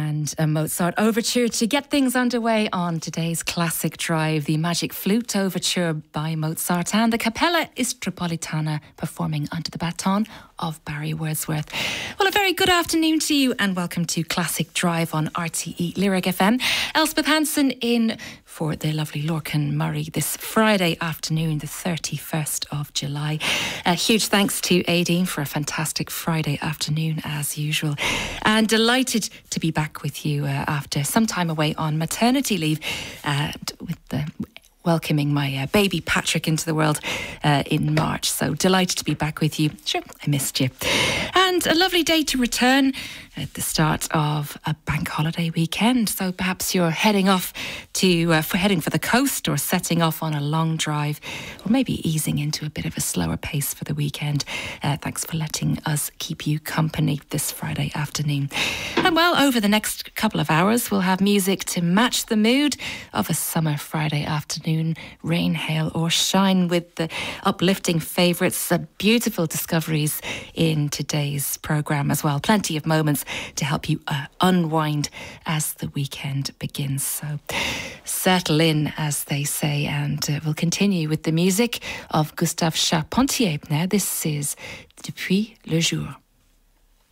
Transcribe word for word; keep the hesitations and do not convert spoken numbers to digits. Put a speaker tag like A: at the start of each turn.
A: and a Mozart overture to get things underway on today's classic drive, the Magic Flute Overture by Mozart and the Capella Istropolitana performing under the baton of Barry Wordsworth. Well, a very good afternoon to you and welcome to Classic Drive on R T E Lyric F M. Elspeth Hansen in for the lovely Lorcan Murray this Friday afternoon, the thirty-first of July. A huge thanks to Aideen for a fantastic Friday afternoon as usual. And delighted to be back with you uh, after some time away on maternity leave uh, with the welcoming my uh, baby Patrick into the world uh, in March. So delighted to be back with you. Sure, I missed you. And a lovely day to return at the start of a bank holiday weekend. So perhaps you're heading off to, uh, for heading for the coast or setting off on a long drive or maybe easing into a bit of a slower pace for the weekend. Uh, thanks for letting us keep you company this Friday afternoon. And well, over the next couple of hours, we'll have music to match the mood of a summer Friday afternoon, rain, hail or shine, with the uplifting favourites, uh, beautiful discoveries in today's programme as well. Plenty of moments to help you uh, unwind as the weekend begins. So settle in, as they say, and uh, we'll continue with the music of Gustave Charpentier. Now this is Depuis le jour.